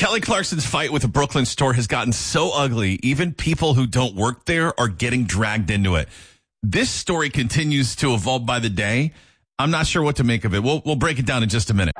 Kelly Clarkson's fight with the Brooklyn store has gotten so ugly, even people who don't work there are getting dragged into it. This story continues to evolve by the day. I'm not sure what to make of it. We'll break it down in just a minute.